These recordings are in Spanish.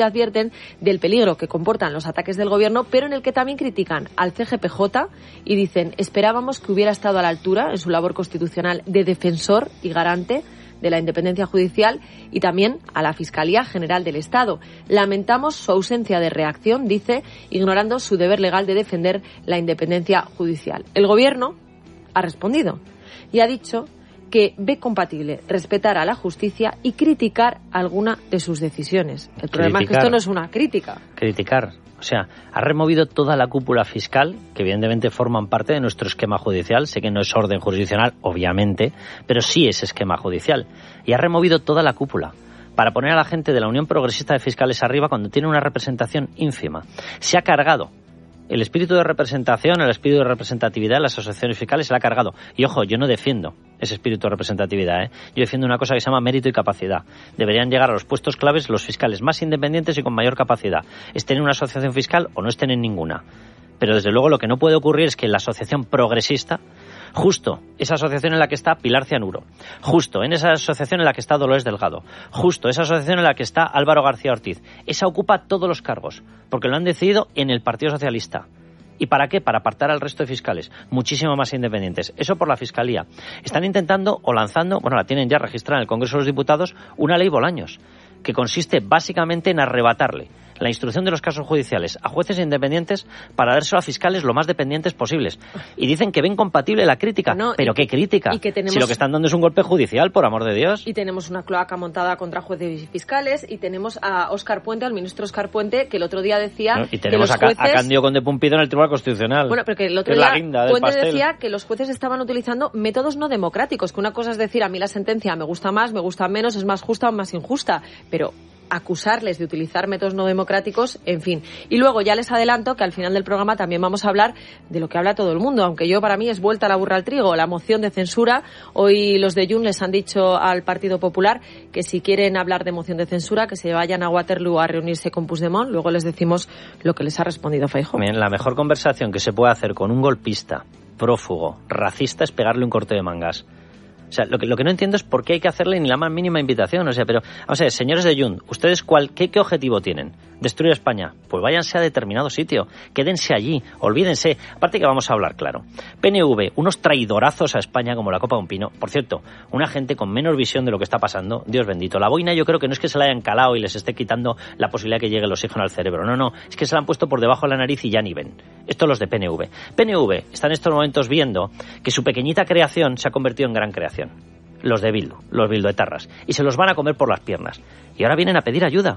advierten del peligro que comportan los ataques del gobierno, pero en el que también critican al CGPJ y dicen: esperábamos que hubiera estado a la altura en su labor constitucional de defensor y garante de la independencia judicial, y también a la Fiscalía General del Estado. Lamentamos su ausencia de reacción, dice, ignorando su deber legal de defender la independencia judicial. El gobierno ha respondido y ha dicho que ve compatible respetar a la justicia y criticar alguna de sus decisiones. El problema es que esto no es una crítica. Criticar. O sea, ha removido toda la cúpula fiscal, que evidentemente forman parte de nuestro esquema judicial. Sé que no es orden jurisdiccional, obviamente, pero sí es esquema judicial. Y ha removido toda la cúpula para poner a la gente de la Unión Progresista de Fiscales arriba cuando tiene una representación ínfima. Se ha cargado el espíritu de representación, el espíritu de representatividad de las asociaciones fiscales, se la ha cargado. Y ojo, yo no defiendo ese espíritu de representatividad, Yo defiendo una cosa que se llama mérito y capacidad. Deberían llegar a los puestos claves los fiscales más independientes y con mayor capacidad. Estén en una asociación fiscal o no estén en ninguna. Pero desde luego lo que no puede ocurrir es que la asociación progresista, justo esa asociación en la que está Pilar Cianuro, justo en esa asociación en la que está Dolores Delgado, justo esa asociación en la que está Álvaro García Ortiz, esa ocupa todos los cargos, porque lo han decidido en el Partido Socialista. ¿Y para qué? Para apartar al resto de fiscales, muchísimo más independientes. Eso por la Fiscalía. Están intentando o lanzando, bueno, la tienen ya registrada en el Congreso de los Diputados, una ley Bolaños, que consiste básicamente en arrebatarle la instrucción de los casos judiciales a jueces independientes para dárselo a fiscales lo más dependientes posibles. Y dicen que ven compatible la crítica. No, ¿pero qué crítica? Si lo que están dando es un golpe judicial, por amor de Dios. Y tenemos una cloaca montada contra jueces y fiscales, y tenemos a Óscar Puente, al ministro Óscar Puente, que el otro día decía... Y tenemos que los jueces... a Cándido Conde Pumpido en el Tribunal Constitucional. Bueno, pero que el otro día Puente decía que los jueces estaban utilizando métodos no democráticos, que una cosa es decir, a mí la sentencia me gusta más, me gusta menos, es más justa o más injusta, pero acusarles de utilizar métodos no democráticos, en fin. Y luego ya les adelanto que al final del programa también vamos a hablar de lo que habla todo el mundo, aunque yo, para mí, es vuelta la burra al trigo, la moción de censura. Hoy los de Junts les han dicho al Partido Popular que si quieren hablar de moción de censura, que se vayan a Waterloo a reunirse con Puigdemont. Luego les decimos lo que les ha respondido Feijóo. La mejor conversación que se puede hacer con un golpista, prófugo, racista, es pegarle un corte de mangas. O sea, lo que no entiendo es por qué hay que hacerle ni la más mínima invitación. O sea, pero, vamos a ver, señores de Junts, ¿ustedes qué objetivo tienen? ¿Destruir España? Pues váyanse a determinado sitio, quédense allí, olvídense. Aparte que vamos a hablar claro. PNV, unos traidorazos a España como la copa de un pino. Por cierto, una gente con menos visión de lo que está pasando, Dios bendito. La boina yo creo que no es que se la hayan calado y les esté quitando la posibilidad de que llegue el oxígeno al cerebro. No, es que se la han puesto por debajo de la nariz y ya ni ven. Esto los de PNV. PNV está en estos momentos viendo que su pequeñita creación se ha convertido en gran creación. Los de Bildu, los bilduetarras, y se los van a comer por las piernas. Y ahora vienen a pedir ayuda.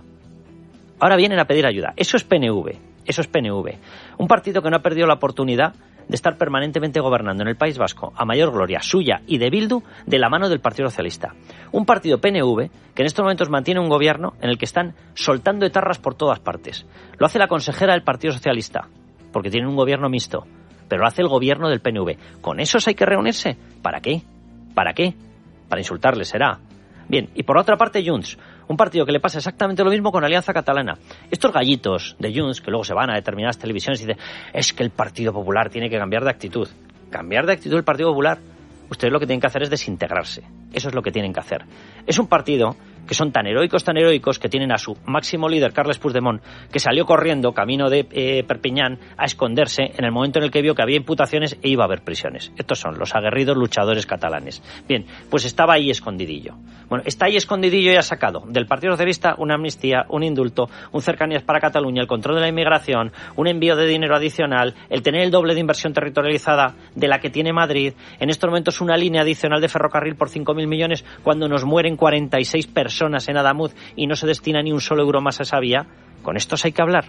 Eso es PNV. Un partido que no ha perdido la oportunidad de estar permanentemente gobernando en el País Vasco, a mayor gloria suya y de Bildu, de la mano del Partido Socialista. Un partido PNV que en estos momentos mantiene un gobierno en el que están soltando etarras por todas partes. Lo hace la consejera del Partido Socialista, porque tienen un gobierno mixto, pero lo hace el gobierno del PNV. ¿Con esos hay que reunirse? ¿Para qué? Para insultarles será. Bien, y por otra parte Junts, un partido que le pasa exactamente lo mismo con Alianza Catalana. Estos gallitos de Junts, que luego se van a determinadas televisiones y dicen, es que el Partido Popular tiene que cambiar de actitud. ¿Cambiar de actitud el Partido Popular? Ustedes lo que tienen que hacer es desintegrarse. Eso es lo que tienen que hacer. Es un partido que son tan heroicos, que tienen a su máximo líder, Carles Puigdemont, que salió corriendo camino de Perpiñán a esconderse en el momento en el que vio que había imputaciones e iba a haber prisiones. Estos son los aguerridos luchadores catalanes. Bien, pues estaba ahí escondidillo. Bueno, está ahí escondidillo y ha sacado del Partido Socialista una amnistía, un indulto, un cercanías para Cataluña, el control de la inmigración, un envío de dinero adicional, el tener el doble de inversión territorializada de la que tiene Madrid, en estos momentos una línea adicional de ferrocarril por 5.000 millones cuando nos mueren 46 personas en Adamuz y no se destina ni un solo euro más a esa vía. Con estos hay que hablar.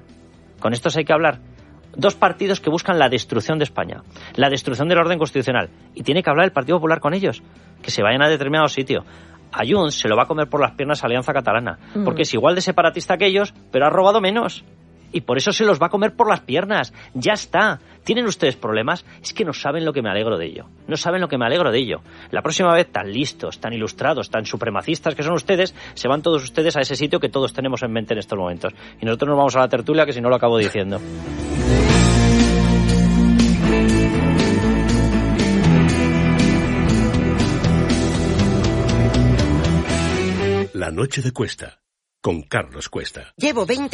Dos partidos que buscan la destrucción de España, la destrucción del orden constitucional, y tiene que hablar el Partido Popular con ellos, que se vayan a determinado sitio. A Junts se lo va a comer por las piernas Alianza Catalana, porque es igual de separatista que ellos, pero ha robado menos. Y por eso se los va a comer por las piernas. Ya está. ¿Tienen ustedes problemas? Es que no saben lo que me alegro de ello. La próxima vez, tan listos, tan ilustrados, tan supremacistas que son ustedes, se van todos ustedes a ese sitio que todos tenemos en mente en estos momentos. Y nosotros nos vamos a la tertulia, que si no lo acabo diciendo. La noche de Cuesta, con Carlos Cuesta. Llevo 20